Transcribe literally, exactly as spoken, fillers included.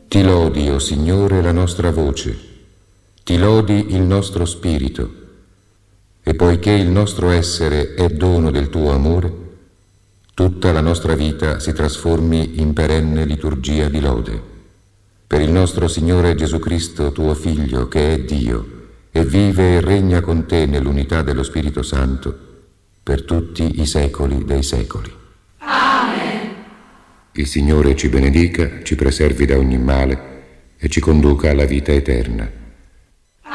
Ti lodi, o Signore, la nostra voce, ti lodi il nostro spirito, e poiché il nostro essere è dono del tuo amore, tutta la nostra vita si trasformi in perenne liturgia di lode. Per il nostro Signore Gesù Cristo, tuo Figlio, che è Dio, e vive e regna con te nell'unità dello Spirito Santo, per tutti i secoli dei secoli. Amen. Il Signore ci benedica, ci preservi da ogni male e ci conduca alla vita eterna.